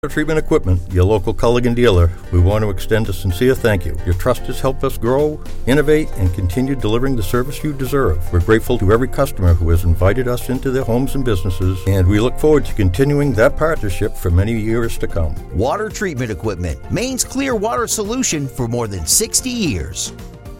Treatment Equipment, your local Culligan dealer, we want to extend a sincere thank you. Your trust has helped us grow, innovate, and continue delivering the service you deserve. We're grateful to every customer who has invited us into their homes and businesses, and we look forward to continuing that partnership for many years to come. Water Treatment Equipment, Maine's clear water solution for more than 60 years.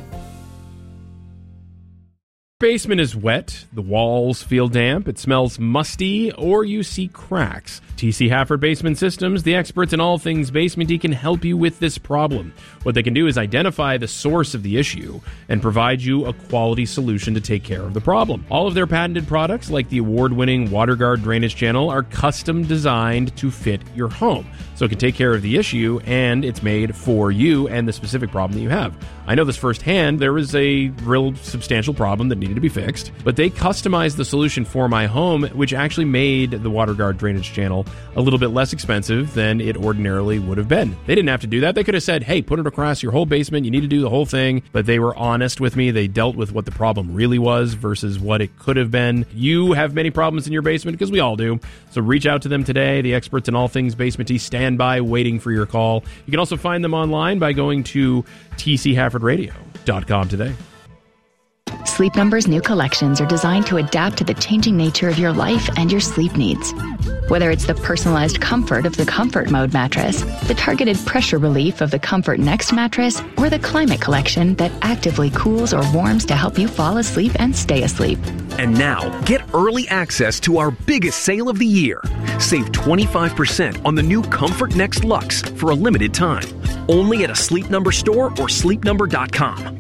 Basement is wet, the walls feel damp, it smells musty, or you see cracks. TC Hafford Basement Systems, the experts in all things basement-y, can help you with this problem. What they can do is identify the source of the issue and provide you a quality solution to take care of the problem. All of their patented products, like the award-winning WaterGuard drainage channel, are custom designed to fit your home. So it can take care of the issue, and it's made for you and the specific problem that you have. I know this firsthand. There was a real substantial problem that needed to be fixed, but they customized the solution for my home, which actually made the WaterGuard drainage channel a little bit less expensive than it ordinarily would have been. They didn't have to do that. They could have said, hey, put it across your whole basement. You need to do the whole thing. But they were honest with me. They dealt with what the problem really was versus what it could have been. You have many problems in your basement, because we all do. So reach out to them today. The experts in all things basement-y stand by waiting for your call. You can also find them online by going to tchaffordradio.com today. Sleep Number's new collections are designed to adapt to the changing nature of your life and your sleep needs. Whether it's the personalized comfort of the Comfort Mode mattress, the targeted pressure relief of the Comfort Next mattress, or the Climate Collection that actively cools or warms to help you fall asleep and stay asleep. And now, get early access to our biggest sale of the year. Save 25% on the new Comfort Next Luxe for a limited time. Only at a Sleep Number store or sleepnumber.com.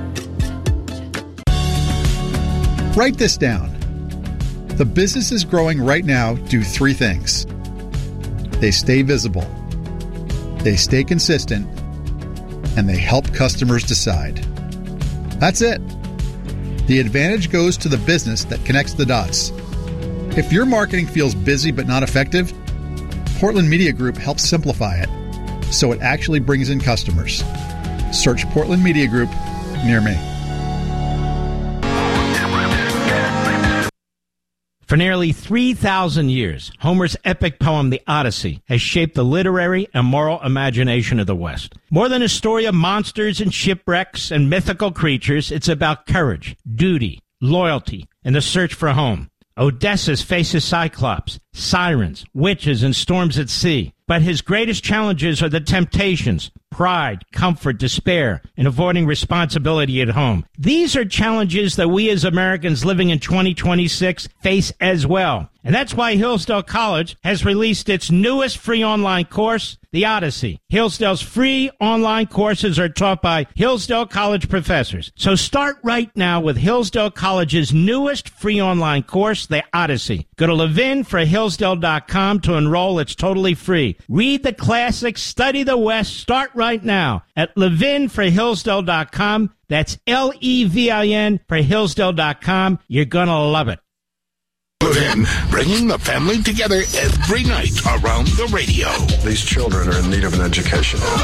Write this down. The businesses growing right now do three things. They stay visible, they stay consistent, and they help customers decide. That's it. The advantage goes to the business that connects the dots. If your marketing feels busy but not effective, Portland Media Group helps simplify it so it actually brings in customers. Search Portland Media Group near me. For nearly 3,000 years, Homer's epic poem, The Odyssey, has shaped the literary and moral imagination of the West. More than a story of monsters and shipwrecks and mythical creatures, it's about courage, duty, loyalty, and the search for home. Odysseus faces Cyclops, sirens, witches, and storms at sea. But his greatest challenges are the temptations, pride, comfort, despair, and avoiding responsibility at home. These are challenges that we as Americans living in 2026 face as well. And that's why Hillsdale College has released its newest free online course, The Odyssey. Hillsdale's free online courses are taught by Hillsdale College professors. So start right now with Hillsdale College's newest free online course, The Odyssey. Go to levinforhillsdale.com to enroll. It's totally free. Read the classics, study the West. Start right now at levinforhillsdale.com. That's Levin for Hillsdale.com. You're going to love it. Levin, bringing the family together every night around the radio. These children are in need of an education.